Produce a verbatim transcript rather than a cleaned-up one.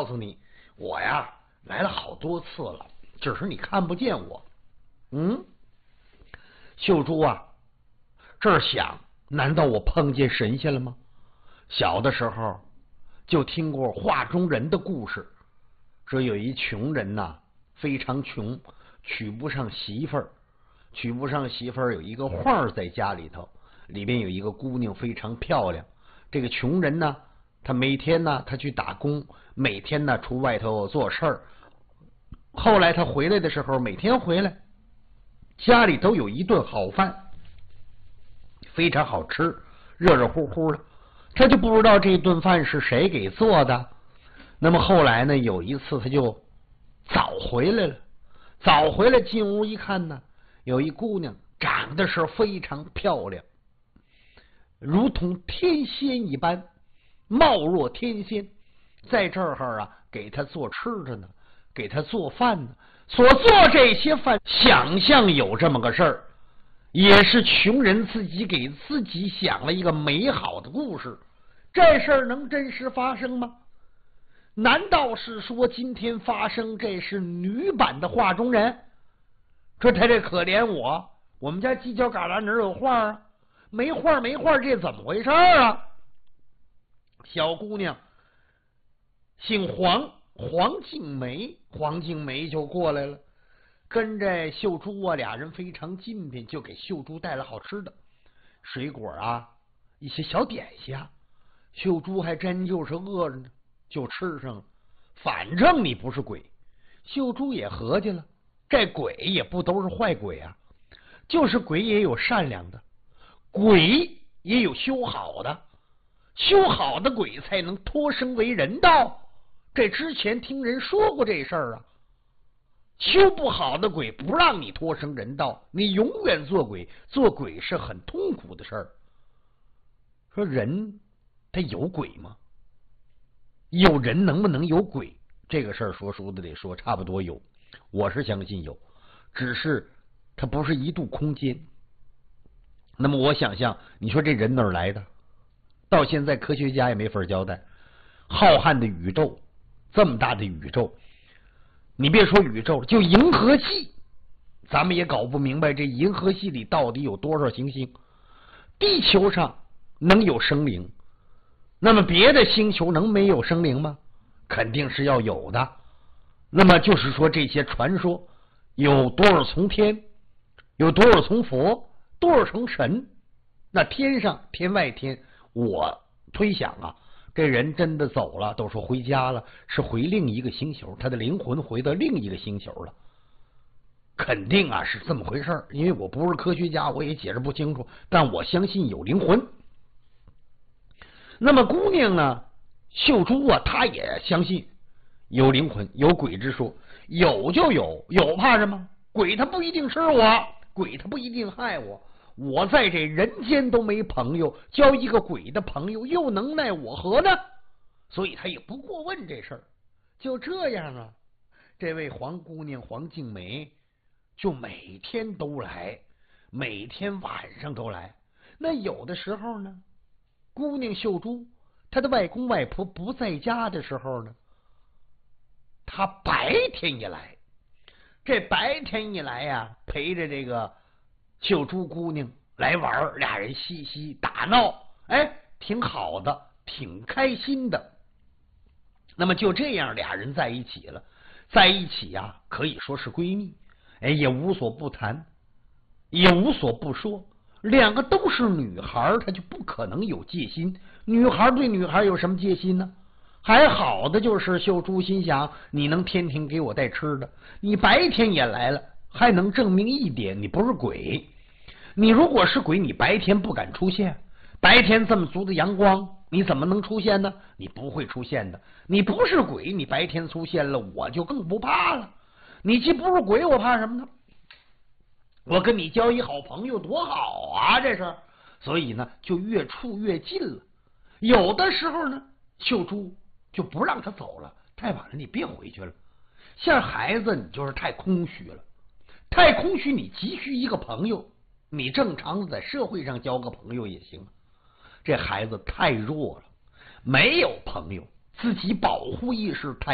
告诉你，我呀来了好多次了，只是你看不见我。嗯，秀珠啊，这儿想，难道我碰见神仙了吗？小的时候就听过画中人的故事，说有一穷人呐，非常穷，娶不上媳妇儿，娶不上媳妇儿，有一个画在家里头，里边有一个姑娘非常漂亮。这个穷人呢，他每天呢，他去打工，每天呢出外头做事儿。后来他回来的时候，每天回来，家里都有一顿好饭，非常好吃，热热乎乎的。他就不知道这顿饭是谁给做的。那么后来呢，有一次他就早回来了，早回来进屋一看呢，有一姑娘长得是非常漂亮，如同天仙一般，貌若天仙，在这儿啊给他做吃的呢，给他做饭呢。所做这些饭，想象有这么个事儿，也是穷人自己给自己想了一个美好的故事。这事儿能真实发生吗？难道是说今天发生这是女版的画中人？说他这可怜我，我们家犄角旮旯哪有画啊？没画没画，这怎么回事啊？小姑娘姓黄，黄静梅，黄静梅就过来了，跟着秀珠啊，俩人非常近便，就给秀珠带了好吃的水果啊，一些小点心啊。秀珠还真就是饿着呢，就吃上了。反正你不是鬼，秀珠也合计了，这鬼也不都是坏鬼啊，就是鬼也有善良的，鬼也有修好的，修好的鬼才能脱生为人道。这之前听人说过这事儿啊，修不好的鬼不让你脱生人道，你永远做鬼，做鬼是很痛苦的事儿。说人他有鬼吗？有人能不能有鬼？这个事儿说书的得说差不多有，我是相信有，只是它不是一度空间。那么我想象，你说这人哪儿来的？到现在科学家也没法交代。浩瀚的宇宙，这么大的宇宙，你别说宇宙，就银河系，咱们也搞不明白这银河系里到底有多少行星。地球上能有生灵，那么别的星球能没有生灵吗？肯定是要有的。那么就是说，这些传说有多少重天，有多少重佛，多少重神？那天上天外天，我推想啊，这人真的走了，都说回家了，是回另一个星球，他的灵魂回到另一个星球了。肯定啊是这么回事儿，因为我不是科学家，我也解释不清楚，但我相信有灵魂。那么姑娘呢，秀珠啊，她也相信有灵魂，有鬼之说，有就有，有怕什么？鬼他不一定吃我，鬼他不一定害我，我在这人间都没朋友，交一个鬼的朋友又能奈我何呢？所以他也不过问这事儿。就这样啊，这位黄姑娘黄静梅就每天都来，每天晚上都来。那有的时候呢，姑娘秀珠她的外公外婆不在家的时候呢，她白天一来。这白天一来呀、啊，陪着这个秀珠姑娘来玩，俩人嬉戏打闹，哎，挺好的，挺开心的。那么就这样，俩人在一起了，在一起呀、啊，可以说是闺蜜，哎，也无所不谈，也无所不说。两个都是女孩，她就不可能有戒心。女孩对女孩有什么戒心呢？还好的就是秀珠心想，你能天天给我带吃的，你白天也来了，还能证明一点，你不是鬼。你如果是鬼，你白天不敢出现，白天这么足的阳光，你怎么能出现呢？你不会出现的。你不是鬼，你白天出现了，我就更不怕了。你既不是鬼，我怕什么呢？我跟你交一好朋友多好啊，这是。所以呢，就越处越近了。有的时候呢，秀珠就不让他走了，太晚了，你别回去了。像孩子，你就是太空虚了，太空虚，你急需一个朋友，你正常的在社会上交个朋友也行。这孩子太弱了，没有朋友，自己保护意识太